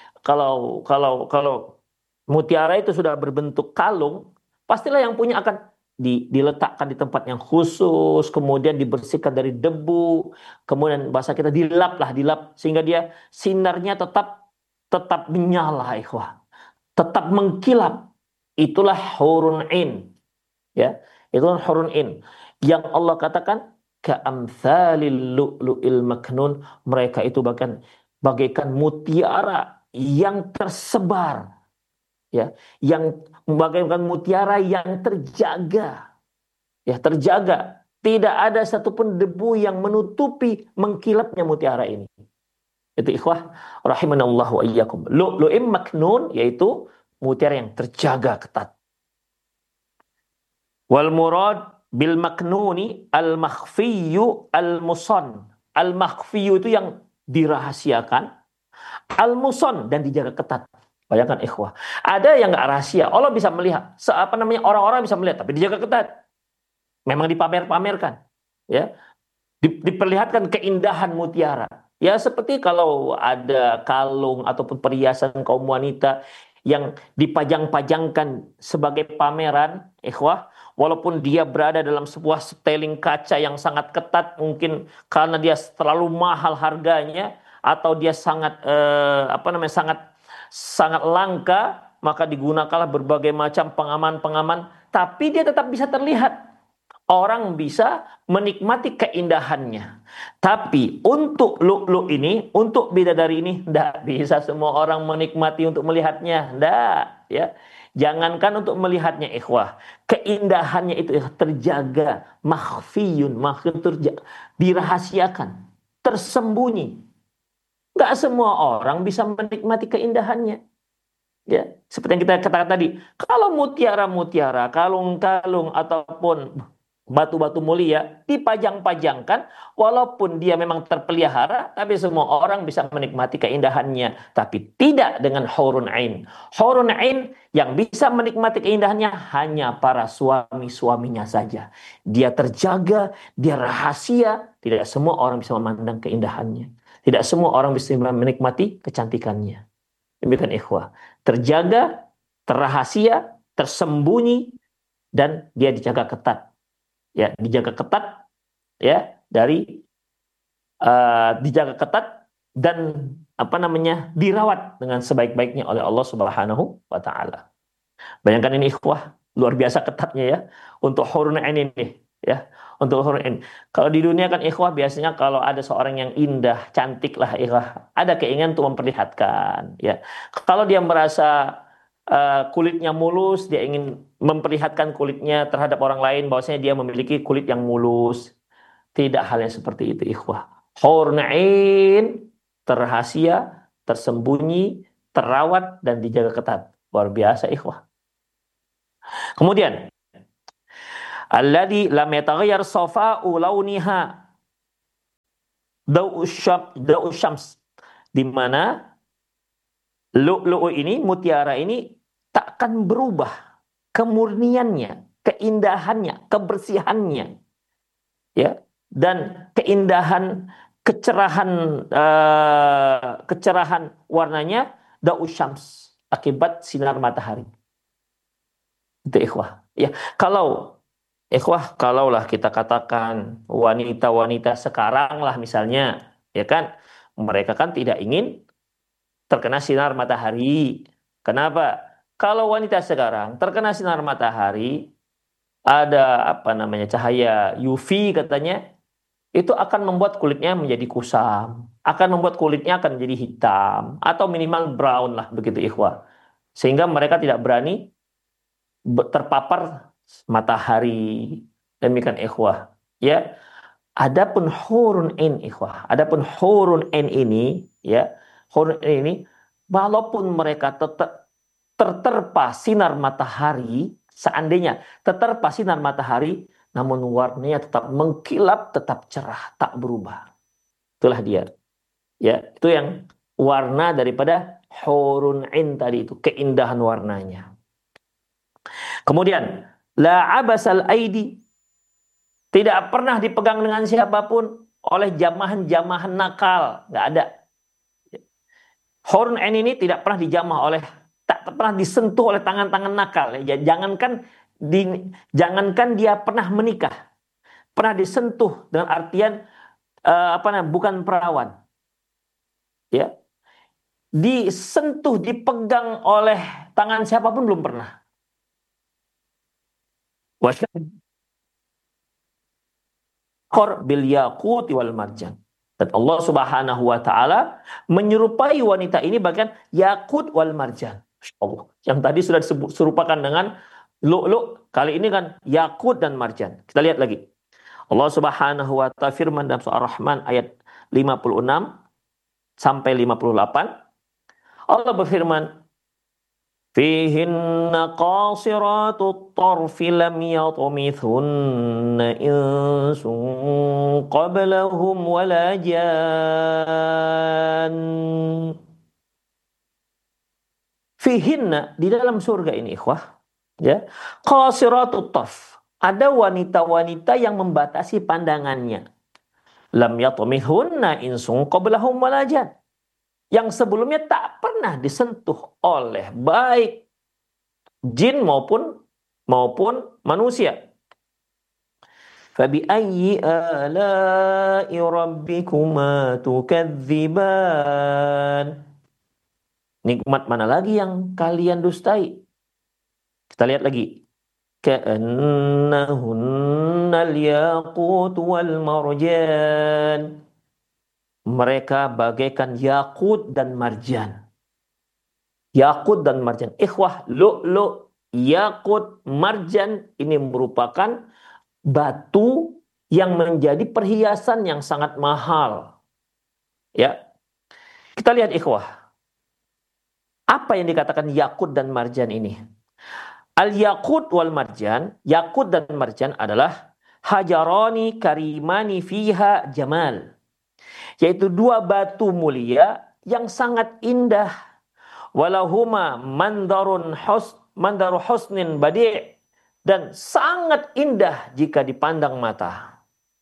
kalau mutiara itu sudah berbentuk kalung, pastilah yang punya akan diletakkan di tempat yang khusus, kemudian dibersihkan dari debu, kemudian bahasa kita dilap sehingga dia sinarnya tetap tetap menyala, ikhwah, tetap mengkilap. Itulah hurun ain, ya. Itulah hurun ain yang Allah katakan ka'amtsalil lu'lu'il maknun, mereka itu bahkan bagaikan mutiara yang tersebar, ya, yang bagaikan mutiara yang terjaga, ya, terjaga. Tidak ada satupun debu yang menutupi mengkilapnya mutiara ini. Itu ikhwah rahimanallah wa iyyakum. Lu'lu'im maknun, yaitu mutiara yang terjaga ketat. Wal murad bil maknuni al makhfiyyu al muson. Al makhfiyyu itu yang dirahasiakan, al muson dan dijaga ketat. Bayangkan ikhwah, ada yang nggak rahasia, Allah bisa melihat, orang-orang bisa melihat, tapi dijaga ketat. Memang dipamer-pamerkan, ya, diperlihatkan keindahan mutiara. Ya seperti kalau ada kalung ataupun perhiasan kaum wanita yang dipajang-pajangkan sebagai pameran, ikhwah, walaupun dia berada dalam sebuah seteling kaca yang sangat ketat, mungkin karena dia terlalu mahal harganya atau dia sangat sangat sangat langka, maka digunakanlah berbagai macam pengaman-pengaman, tapi dia tetap bisa terlihat. Orang bisa menikmati keindahannya. Tapi untuk lu'lu' ini, untuk bidadari ini, tidak bisa semua orang menikmati untuk melihatnya. Tidak, ya. Jangankan untuk melihatnya, ikhwah. Keindahannya itu terjaga, makhfiyun, dirahasiakan, tersembunyi. Nggak semua orang bisa menikmati keindahannya. Ya, seperti yang kita katakan tadi, kalau mutiara-mutiara, kalung-kalung ataupun batu-batu mulia dipajang-pajangkan, walaupun dia memang terpelihara, tapi semua orang bisa menikmati keindahannya, tapi tidak dengan hurun ain. Hurun ain yang bisa menikmati keindahannya hanya para suami-suaminya saja. Dia terjaga, dia rahasia, tidak semua orang bisa memandang keindahannya. Tidak semua orang bisa menikmati kecantikannya. Demikian ikhwah. Terjaga, terrahasia, tersembunyi, dan dia dijaga ketat. Ya, dijaga ketat, ya, dari dijaga ketat dan dirawat dengan sebaik-baiknya oleh Allah Subhanahu wa taala. Bayangkan ini ikhwah, luar biasa ketatnya ya untuk hurun ain ini, ya. Untuk hurun ain. Kalau di dunia kan ikhwah biasanya kalau ada seorang yang indah, cantik lah ikhwah, ada keinginan untuk memperlihatkan, ya. Kalau dia merasa kulitnya mulus, dia ingin memperlihatkan kulitnya terhadap orang lain bahwasanya dia memiliki kulit yang mulus. Tidak halnya seperti itu, ikhwah. Hurun ain terrahasia, tersembunyi, terawat dan dijaga ketat. Luar biasa, ikhwah. Kemudian, alladzi lam yataghayyar safa'u launiha dau'u syams, di mana lu'lu'u ini, mutiara ini takkan berubah kemurniannya, keindahannya, kebersihannya, ya, dan keindahan, kecerahan warnanya dau'u syams, akibat sinar matahari. Itu ikhwah. Ya, kalaulah kita katakan wanita-wanita sekarang lah misalnya, ya kan, mereka kan tidak ingin terkena sinar matahari. Kenapa? Kalau wanita sekarang terkena sinar matahari, ada cahaya UV katanya, itu akan membuat kulitnya menjadi kusam, akan membuat kulitnya akan menjadi hitam atau minimal brown lah begitu ikhwah. Sehingga mereka tidak berani terpapar matahari. Demikian ikhwah, ya. Adapun hurun ain, ikhwah, adapun hurun ain ini, ya, hurun ain ini walaupun mereka terterpa sinar matahari, seandainya terterpa sinar matahari, namun warnanya tetap mengkilap, tetap cerah, tak berubah. Itulah dia, ya, itu yang warna daripada hurun 'ain tadi itu, keindahan warnanya. Kemudian la abasal aidi, tidak pernah dipegang dengan siapapun oleh jamahan-jamahan nakal, nggak ada. Hurun 'ain ini tidak pernah dijamah oleh, tak pernah disentuh oleh tangan-tangan nakal. Ya, jangankan dia pernah menikah, pernah disentuh dengan artian bukan perawan, ya, disentuh, dipegang oleh tangan siapapun belum pernah. Wasyaqor bil yaquti wal marjan. Dan Allah Subhanahu wa taala menyerupai wanita ini bagian yakut wal marjan. Allah. Yang tadi sudah diserupakan dengan lu'lu', kali ini kan yakut dan marjan. Kita lihat lagi. Allah Subhanahu wa taala firman dalam surah Ar-Rahman ayat 56 sampai 58. Allah berfirman, "Fihinna qasiratut tarfi lam yatmithunna insun qablahum wala jan." Fihinna, di dalam surga ini ikhwah, ya, qasiratut tarf, ada wanita-wanita yang membatasi pandangannya. Lam yatmithunna insun qablahum wala jan, yang sebelumnya tak pernah disentuh oleh baik jin maupun manusia. Fabi ayyi ala'i rabbikuma tukadziban, nikmat mana lagi yang kalian dustai? Kita lihat lagi. Ka'annahunnal yaqut wal marjan, mereka bagaikan yakut dan marjan. Yakut dan marjan. Ikhwah, lu'lu', yakut, marjan ini merupakan batu yang menjadi perhiasan yang sangat mahal. Ya. Kita lihat ikhwah. Apa yang dikatakan yakut dan marjan ini? Al-yakut wal marjan, yakut dan marjan adalah hajarani karimani fiha jamal, yaitu dua batu mulia yang sangat indah. Walahuma mandaru husnin badi', dan sangat indah jika dipandang mata.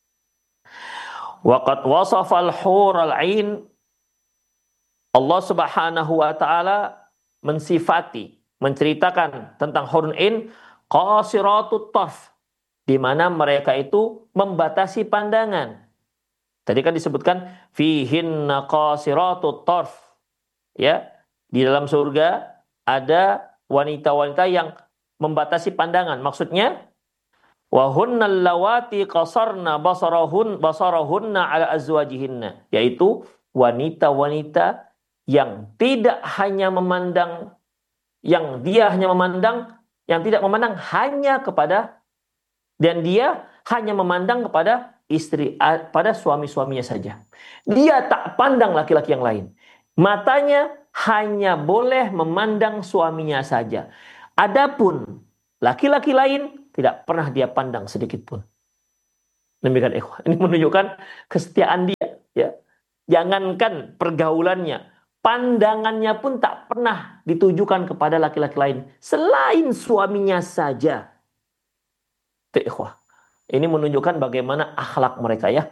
Waqad wasafal hurul 'ain, Allah Subhanahu wa taala mensifati, menceritakan tentang hurun 'ain qasiratut tarf, di mana mereka itu membatasi pandangan. Tadi kan disebutkan fihinna qasiratut tarf, ya, di dalam surga ada wanita-wanita yang membatasi pandangan. Maksudnya wa hunnal lawati qasarna basarahunna ala azwajihinna, yaitu wanita-wanita yang tidak hanya memandang, yang tidak memandang hanya kepada, dan dia hanya memandang kepada istri, pada suami-suaminya saja. Dia tak pandang laki-laki yang lain. Matanya hanya boleh memandang suaminya saja. Adapun laki-laki lain tidak pernah dia pandang sedikit pun. Demikian ikhwah. Ini menunjukkan kesetiaan dia, ya. Jangankan pergaulannya, pandangannya pun tak pernah ditujukan kepada laki-laki lain selain suaminya saja. Itu ikhwah. Ini menunjukkan bagaimana akhlak mereka, ya.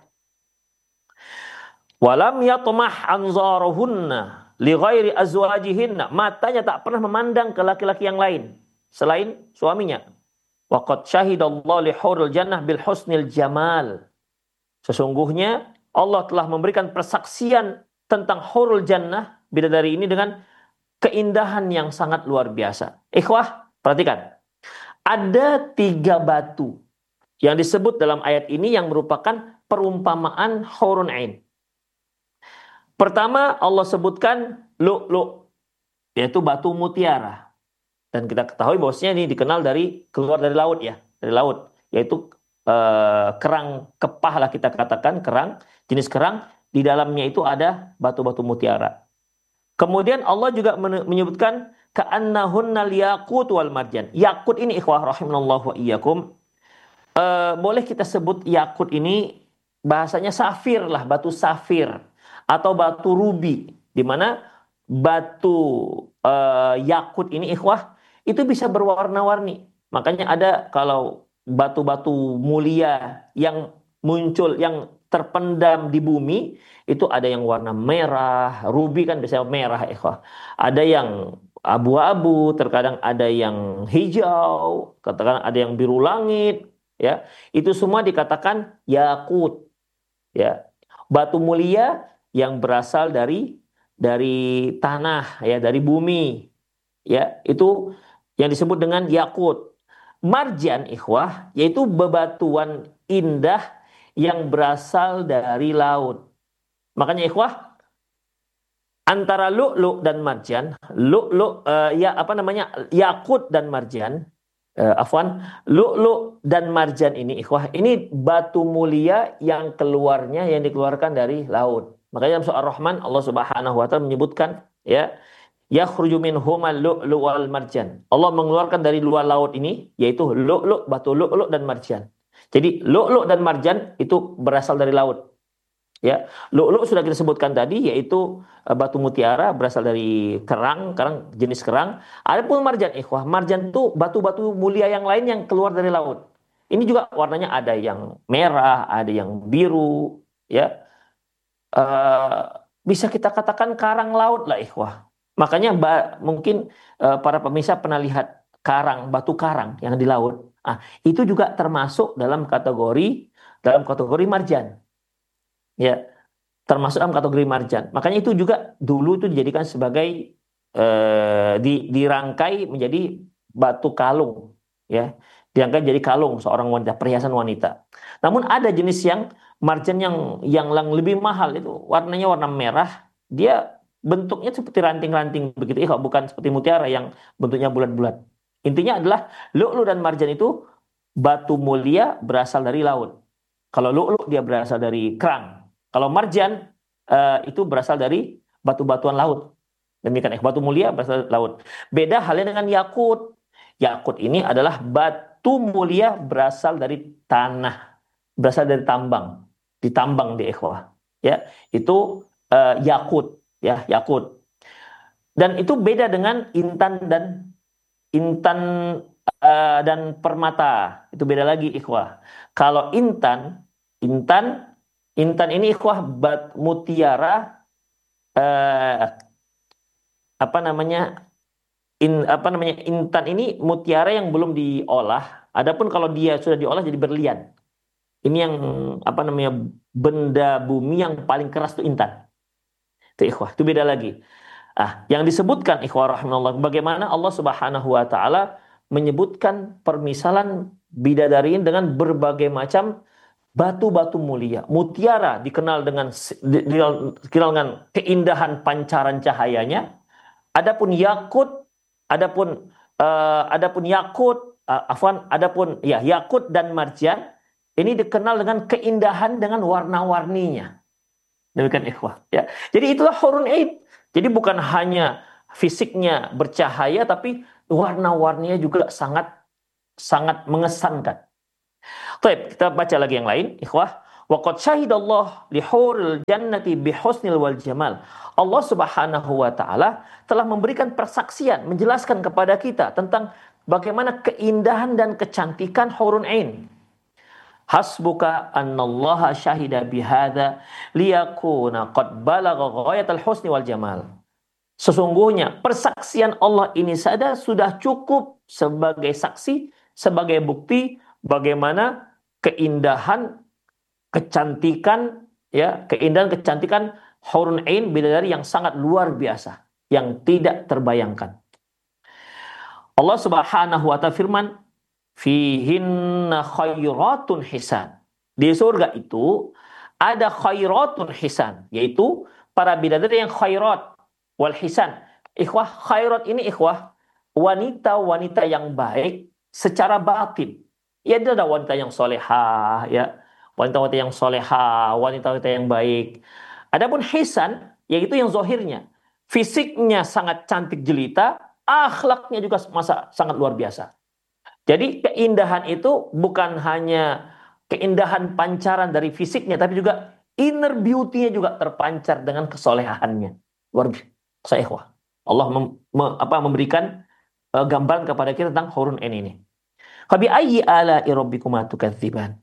Walam yatmah anzaruhunna li ghairi azwajihinna, matanya tak pernah memandang ke laki-laki yang lain selain suaminya. Waqad syahidallahu li hurul jannah bil husnil jamal, sesungguhnya Allah telah memberikan persaksian tentang hurul jannah, bidadari ini, dengan keindahan yang sangat luar biasa. Ikhwah, perhatikan. Ada 3 batu yang disebut dalam ayat ini yang merupakan perumpamaan hurun 'ain. Pertama, Allah sebutkan lu'lu', yaitu batu mutiara. Dan kita ketahui bahwasanya ini dikenal keluar dari laut, ya, dari laut, yaitu kerang kepah lah kita katakan, kerang, jenis kerang, di dalamnya itu ada batu-batu mutiara. Kemudian Allah juga menyebutkan ka'annahunnal yaqut wal marjan. Yakut ini ikhwah rahimanallahu wa iyyakum, boleh kita sebut yakut ini bahasanya safir lah, batu safir atau batu rubi, di mana batu yakut ini ikhwah itu bisa berwarna-warni. Makanya ada kalau batu-batu mulia yang muncul yang terpendam di bumi itu ada yang warna merah, ruby kan biasanya merah ikhwah. Ada yang abu-abu, terkadang ada yang hijau, katakan ada yang biru langit, ya. Itu semua dikatakan yakut, ya. Batu mulia yang berasal dari tanah, ya, dari bumi, ya. Itu yang disebut dengan yakut. Marjan ikhwah yaitu bebatuan indah yang berasal dari laut. Makanya ikhwah, antara lu'lu' dan marjan, ya apa namanya? Yakut dan marjan, afwan, lu'lu' dan marjan ini ikhwah, ini batu mulia yang keluarnya yang dikeluarkan dari laut. Makanya dalam surah Ar-Rahman Allah Subhanahu wa taala menyebutkan, ya, yakhruju minhumal lu'lu' wal marjan. Allah mengeluarkan dari luar laut ini yaitu lu'lu', batu lu'lu' dan marjan. Jadi lu'lu' dan marjan itu berasal dari laut. Ya, lu'lu' sudah kita sebutkan tadi yaitu batu mutiara berasal dari kerang jenis kerang. Adapun marjan ikhwah, marjan itu batu-batu mulia yang lain yang keluar dari laut. Ini juga warnanya ada yang merah, ada yang biru, ya. Eh, Bisa kita katakan karang laut lah ikhwah. Makanya mungkin para pemirsa pernah lihat batu karang yang di laut. Ah, itu juga termasuk dalam kategori marjan. Ya, termasuk dalam kategori marjan. Makanya itu juga dulu itu dijadikan sebagai dirangkai menjadi batu kalung, ya. Dirangkai jadi kalung seorang wanita, perhiasan wanita. Namun ada jenis yang marjan yang lebih mahal itu warnanya warna merah, dia bentuknya seperti ranting-ranting begitu, bukan seperti mutiara yang bentuknya bulat-bulat. Intinya adalah lu'lu dan marjan itu batu mulia berasal dari laut. Kalau lu'lu dia berasal dari kerang. Kalau marjan itu berasal dari batu-batuan laut. Demikian, batu mulia berasal dari laut. Beda halnya dengan yakut. Yakut ini adalah batu mulia berasal dari tanah, berasal dari tambang, ditambang di ikhwah. Ya, itu yakut, ya, yakut. Dan itu beda dengan intan dan permata. Itu beda lagi ikhwah. Kalau intan intan ini ikhwah mutiara, eh, intan ini mutiara yang belum diolah. Adapun kalau dia sudah diolah jadi berlian. Ini yang benda bumi yang paling keras itu intan. Itu ikhwah, itu beda lagi. Yang disebutkan ikhwah rahimahullah, bagaimana Allah Subhanahu wa taala menyebutkan permisalan bidadari dengan berbagai macam batu-batu mulia. Mutiara dikenal dengan keindahan pancaran cahayanya. Adapun yakut, yakut dan marjan ini dikenal dengan keindahan dengan warna-warninya. Demikian ikhwah, ya. Jadi itulah hurun ain. Jadi bukan hanya fisiknya bercahaya tapi warna-warninya juga sangat sangat mengesankan. Baik, kita baca lagi yang lain, ikhwah. Waqad syahidallah lihuril jannati bihusnil wal jamal. Allah Subhanahu wa taala telah memberikan persaksian, menjelaskan kepada kita tentang bagaimana keindahan dan kecantikan hurun ain. Hasbuka annallaha syahida bihadza liyakuna qad balagha ghayatal husni wal jamal. Sesungguhnya persaksian Allah ini saja sudah cukup sebagai saksi, sebagai bukti bagaimana keindahan, kecantikan, ya, keindahan kecantikan hurun ain bidadari yang sangat luar biasa, yang tidak terbayangkan. Allah Subhanahu wa taala firman, fihinna khairatun hisan. Di surga itu ada khairatun hisan, yaitu para bidadari yang khairat wal hisan. Ikhwah, khairat ini ikhwah wanita-wanita yang baik secara batin. Ya, dia ada wanita yang solehah, ya, wanita-wanita yang solehah, wanita-wanita yang baik. Adapun hisan, yaitu yang zohirnya, fisiknya sangat cantik jelita, akhlaknya juga sangat luar biasa. Jadi keindahan itu bukan hanya keindahan pancaran dari fisiknya, tapi juga inner beauty-nya juga terpancar dengan kesolehannya. Luar biasa. Saya ikhwah. Allah memberikan gambaran kepada kita tentang hurun ain ini. Fabi ayyi ala'i rabbikuma tukadziban.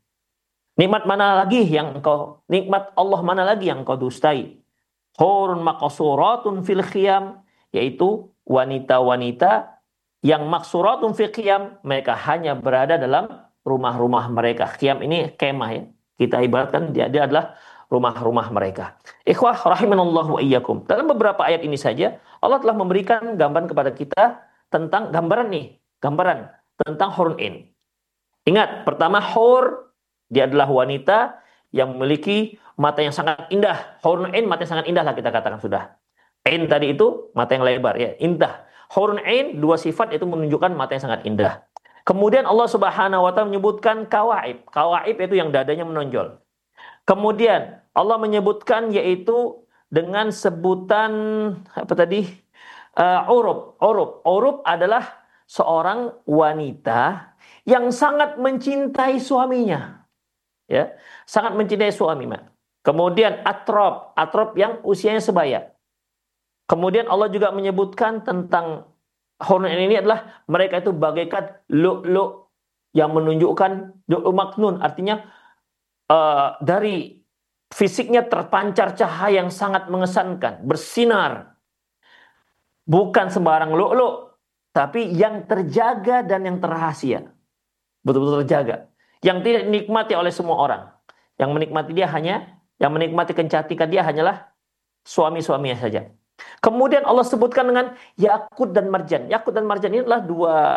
Nikmat Allah mana lagi yang engkau dustai? Hurun maqsuratun fil khiyam, yaitu wanita-wanita yang maksuratun fil khiyam, mereka hanya berada dalam rumah-rumah mereka. Khiyam ini kemah ya. Kita ibaratkan dia adalah rumah-rumah mereka. Ikhwah rahimanallahu wa iyyakum. Dalam beberapa ayat ini saja Allah telah memberikan gambaran kepada kita tentang gambaran tentang hurun ain. Ingat, pertama hur, dia adalah wanita yang memiliki mata yang sangat indah. Hurun ain mata yang sangat indah lah kita katakan sudah. Ain tadi itu mata yang lebar ya, indah. Hurun ain dua sifat itu menunjukkan mata yang sangat indah. Kemudian Allah Subhanahu wa taala menyebutkan kawaib. Kawaib itu yang dadanya menonjol. Kemudian Allah menyebutkan yaitu dengan sebutan apa tadi? Urub. Urub adalah seorang wanita yang sangat mencintai suaminya. Ya, sangat mencintai suami. Kemudian atrob yang usianya sebaya. Kemudian Allah juga menyebutkan tentang hurun ini adalah mereka itu bagaikan lu'lu' yang menunjukkan lu'lu' maknun, artinya dari fisiknya terpancar cahaya yang sangat mengesankan, bersinar. Bukan sembarang lu'lu', tapi yang terjaga dan yang terrahasia. Betul-betul terjaga. Yang tidak dinikmati oleh semua orang. Yang menikmati kecantikan dia hanyalah suami-suaminya saja. Kemudian Allah sebutkan dengan yakut dan marjan. Yakut dan marjan ini adalah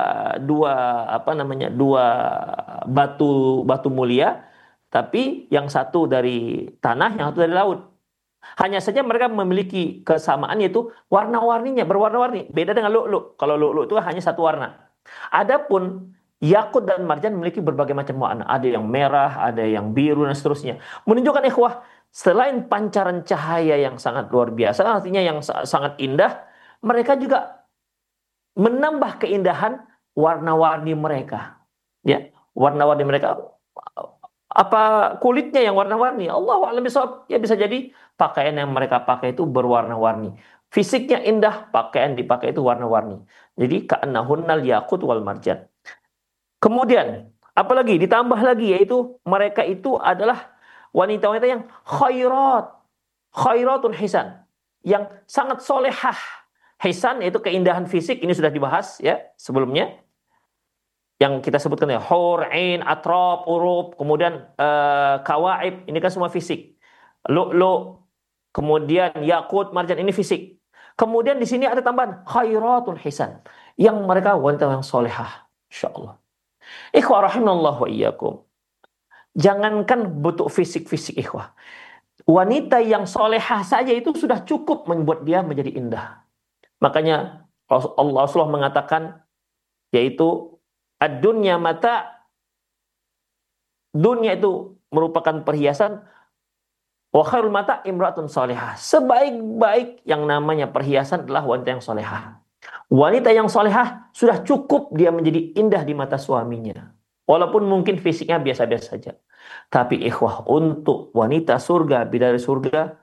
dua batu mulia, tapi yang satu dari tanah, yang satu dari laut. Hanya saja mereka memiliki kesamaan, yaitu warna-warninya berwarna-warni. Beda dengan lu'lu'. Kalau lu'lu' itu hanya satu warna. Adapun yakut dan marjan memiliki berbagai macam warna. Ada yang merah, ada yang biru, dan seterusnya. Menunjukkan ikhwah, selain pancaran cahaya yang sangat luar biasa, artinya yang sangat indah, mereka juga menambah keindahan warna-warni mereka. Ya, warna-warni mereka. Apa kulitnya yang warna-warni? Allahu a'lam bishawab. Ya bisa jadi pakaian yang mereka pakai itu berwarna-warni. Fisiknya indah, pakaian dipakai itu warna-warni. Jadi ka'annahunnal yaqut wal marjan. Kemudian apalagi ditambah lagi, yaitu mereka itu adalah wanita-wanita yang khairatun hisan, yang sangat solehah. Hisan itu keindahan fisik, ini sudah dibahas ya sebelumnya. Yang kita sebutkan ya, hur, ain, atrab, urub, kemudian kawaib, ini kan semua fisik. Lu'lu, kemudian yakut, marjan, ini fisik. Kemudian di sini ada tambahan khairatun hisan, yang mereka wanita yang solehah, insyaallah. Ikhwah rahimallahu wa iyyakum. Jangankan bentuk fisik-fisik ikhwah. Wanita yang solehah saja itu sudah cukup membuat dia menjadi indah. Makanya Allah mengatakan, yaitu ad-dunya mata, dunia itu merupakan perhiasan, wa khairul mata imratun solehah. Sebaik-baik yang namanya perhiasan adalah wanita yang solehah. Wanita yang solehah sudah cukup dia menjadi indah di mata suaminya. Walaupun mungkin fisiknya biasa-biasa saja. Tapi ikhwah, untuk wanita surga, bidadari surga,